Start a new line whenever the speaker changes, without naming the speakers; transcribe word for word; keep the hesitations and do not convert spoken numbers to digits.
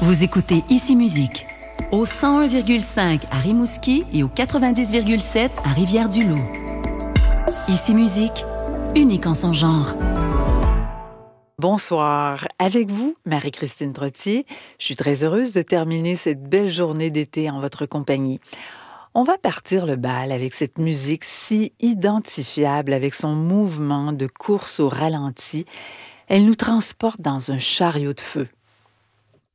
Vous écoutez Ici Musique, au cent un virgule cinq à Rimouski et au quatre-vingt-dix virgule sept à Rivière-du-Loup. Ici Musique, unique en son genre.
Bonsoir. Avec vous, Marie-Christine Trottier. Je suis très heureuse de terminer cette belle journée d'été en votre compagnie. On va partir le bal avec cette musique si identifiable avec son mouvement de course au ralenti. Elle nous transporte dans un chariot de feu.